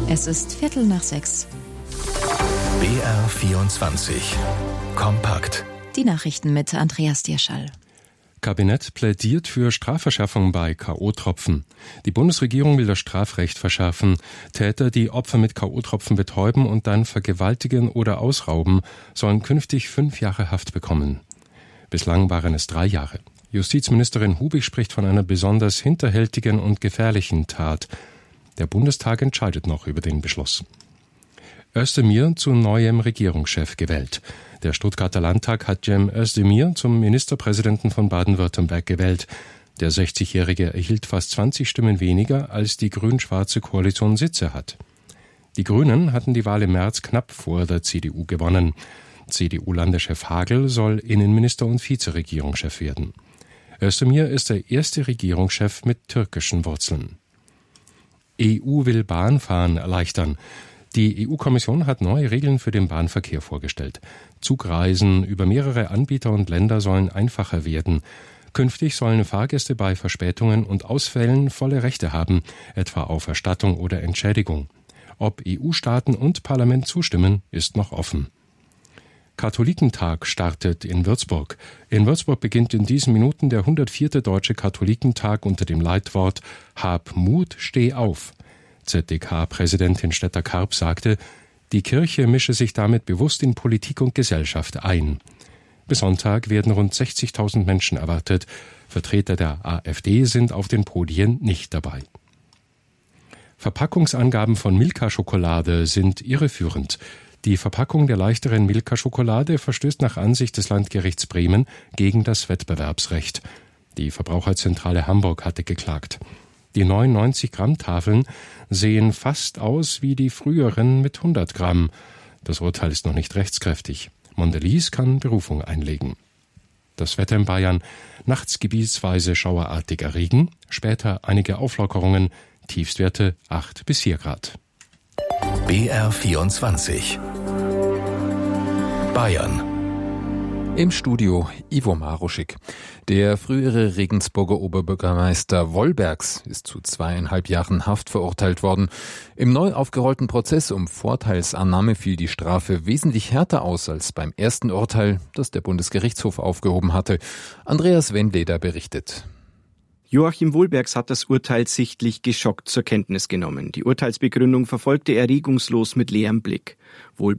Es ist 5:45. BR24 Kompakt. Die Nachrichten mit Andreas Dierschall. Kabinett plädiert für Strafverschärfung bei K.O.-Tropfen. Die Bundesregierung will das Strafrecht verschärfen. Täter, die Opfer mit K.O.-Tropfen betäuben und dann vergewaltigen oder ausrauben, sollen künftig 5 Jahre Haft bekommen. Bislang waren es 3 Jahre. Justizministerin Hubig spricht von einer besonders hinterhältigen und gefährlichen Tat. Der Bundestag entscheidet noch über den Beschluss. Özdemir zu neuem Regierungschef gewählt. Der Stuttgarter Landtag hat Cem Özdemir zum Ministerpräsidenten von Baden-Württemberg gewählt. Der 60-Jährige erhielt fast 20 Stimmen weniger, als die grün-schwarze Koalition Sitze hat. Die Grünen hatten die Wahl im März knapp vor der CDU gewonnen. CDU-Landeschef Hagel soll Innenminister und Vizeregierungschef werden. Özdemir ist der erste Regierungschef mit türkischen Wurzeln. EU will Bahnfahren erleichtern. Die EU-Kommission hat neue Regeln für den Bahnverkehr vorgestellt. Zugreisen über mehrere Anbieter und Länder sollen einfacher werden. Künftig sollen Fahrgäste bei Verspätungen und Ausfällen volle Rechte haben, etwa auf Erstattung oder Entschädigung. Ob EU-Staaten und Parlament zustimmen, ist noch offen. Katholikentag startet in Würzburg. In Würzburg beginnt in diesen Minuten der 104. Deutsche Katholikentag unter dem Leitwort Hab Mut, steh auf. ZDK-Präsidentin Stetter-Karp sagte, die Kirche mische sich damit bewusst in Politik und Gesellschaft ein. Bis Sonntag werden rund 60.000 Menschen erwartet. Vertreter der AfD sind auf den Podien nicht dabei. Verpackungsangaben von Milka-Schokolade sind irreführend. Die Verpackung der leichteren Milka-Schokolade verstößt nach Ansicht des Landgerichts Bremen gegen das Wettbewerbsrecht. Die Verbraucherzentrale Hamburg hatte geklagt. Die 99-Gramm-Tafeln sehen fast aus wie die früheren mit 100 Gramm. Das Urteil ist noch nicht rechtskräftig. Mondelez kann Berufung einlegen. Das Wetter in Bayern: nachts gebietsweise schauerartiger Regen, später einige Auflockerungen, Tiefstwerte 8 bis 4 Grad. BR24 Bayern. Im Studio Ivo Maruschik. Der frühere Regensburger Oberbürgermeister Wollbergs ist zu 2,5 Jahren Haft verurteilt worden. Im neu aufgerollten Prozess um Vorteilsannahme fiel die Strafe wesentlich härter aus als beim ersten Urteil, das der Bundesgerichtshof aufgehoben hatte. Andreas Wendleder berichtet. Joachim Wollbergs hat das Urteil sichtlich geschockt zur Kenntnis genommen. Die Urteilsbegründung verfolgte er regungslos mit leerem Blick.